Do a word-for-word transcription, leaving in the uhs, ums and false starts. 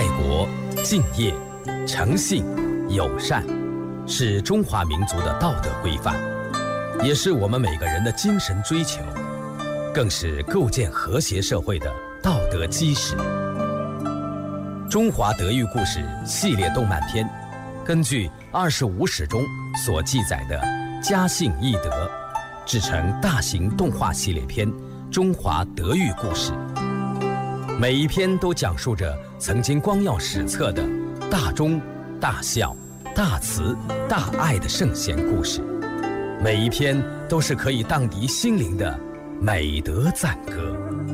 爱国、敬业、诚信、友善，是中华民族的道德规范，也是我们每个人的精神追求，更是构建和谐社会的道德基石。中华德育故事系列动漫片，根据二十五史中所记载的家信义德，制成大型动画系列片《中华德育故事》。每一篇都讲述着曾经光耀史册的大忠、大孝、大慈、大爱的圣贤故事，每一篇都是可以荡涤心灵的美德赞歌。